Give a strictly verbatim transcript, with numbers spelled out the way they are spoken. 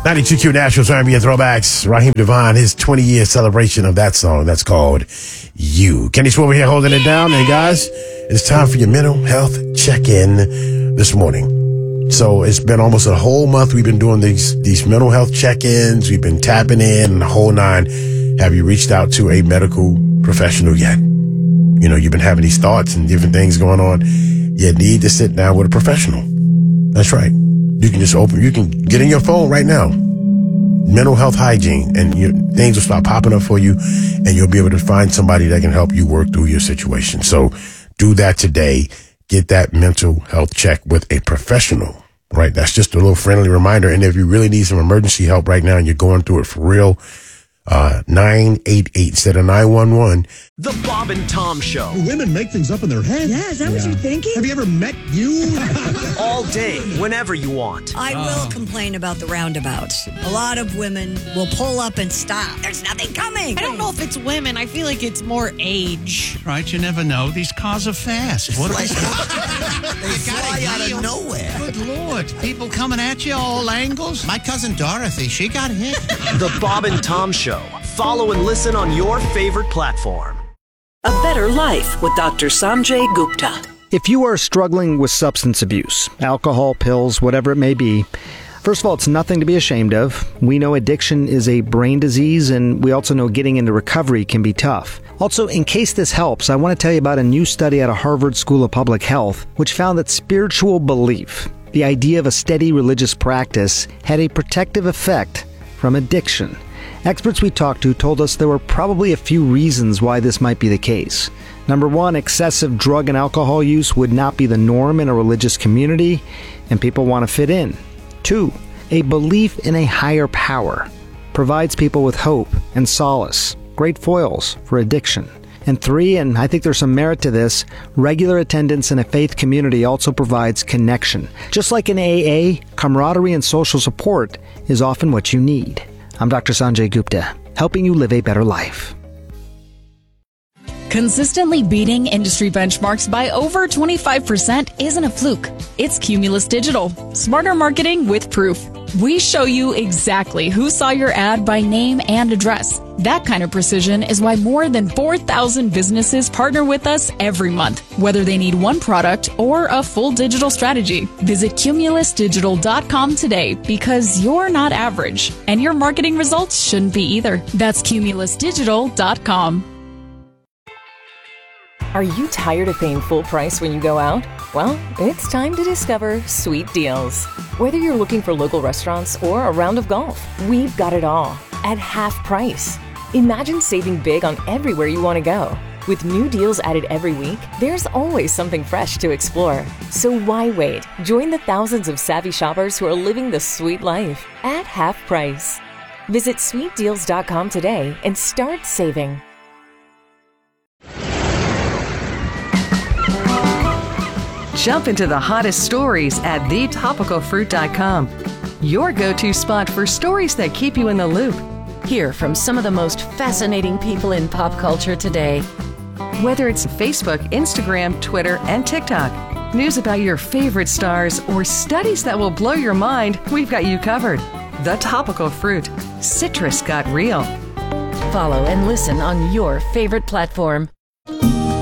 ninety-two Q Nationals R and B and Throwbacks. Raheem DeVaughn, his twenty-year celebration of that song. That's called You. Kenny Swover here holding it down. Hey, guys, it's time for your mental health check-in this morning. So it's been almost a whole month we've been doing these these mental health check-ins. We've been tapping in the whole nine. Have you reached out to a medical professional yet? You know, you've been having these thoughts and different things going on. You need to sit down with a professional. That's right. You can just open, you can get in your phone right now. Mental health hygiene, and your, things will start popping up for you, and you'll be able to find somebody that can help you work through your situation. So do that today. Get that mental health check with a professional, right? That's just a little friendly reminder. And if you really need some emergency help right now and you're going through it for real, uh, nine eight eight instead of nine one one. The Bob and Tom Show. Women make things up in their head. Yeah, is that yeah. what you're thinking? Have you ever met you? All day, whenever you want. I will complain about the roundabouts. A lot of women will pull up and stop. There's nothing coming. I don't know if it's women. I feel like it's more age. Right, you never know. These cars are fast. What They fly out of nowhere. Good Lord. People coming at you all angles. My cousin Dorothy, she got hit. The Bob and Tom Show. Follow and listen on your favorite platform. A Better Life with Doctor Sanjay Gupta. If you are struggling with substance abuse, alcohol, pills, whatever it may be, first of all, it's nothing to be ashamed of. We know addiction is a brain disease, and we also know getting into recovery can be tough. Also, in case this helps, I want to tell you about a new study out of Harvard School of Public Health, which found that spiritual belief, the idea of a steady religious practice, had a protective effect from addiction. Experts we talked to told us there were probably a few reasons why this might be the case. Number one, excessive drug and alcohol use would not be the norm in a religious community, and people want to fit in. Two, a belief in a higher power provides people with hope and solace, great foils for addiction. And three, and I think there's some merit to this, regular attendance in a faith community also provides connection. Just like in A A, camaraderie and social support is often what you need. I'm Doctor Sanjay Gupta, helping you live a better life. Consistently beating industry benchmarks by over twenty-five percent isn't a fluke. It's Cumulus Digital. Smarter marketing with proof. We show you exactly who saw your ad by name and address. That kind of precision is why more than four thousand businesses partner with us every month, whether they need one product or a full digital strategy. Visit cumulus digital dot com today, because you're not average, and your marketing results shouldn't be either. That's cumulus digital dot com. Are you tired of paying full price when you go out? Well, it's time to discover Sweet Deals. Whether you're looking for local restaurants or a round of golf, we've got it all at half price. Imagine saving big on everywhere you want to go. With new deals added every week, there's always something fresh to explore. So why wait? Join the thousands of savvy shoppers who are living the sweet life at half price. Visit sweet deals dot com today and start saving. Jump into the hottest stories at the topical fruit dot com. Your go-to spot for stories that keep you in the loop. Hear from some of the most fascinating people in pop culture today. Whether it's Facebook, Instagram, Twitter, and TikTok, news about your favorite stars, or studies that will blow your mind, we've got you covered. The Topical Fruit. Citrus got real. Follow and listen on your favorite platform.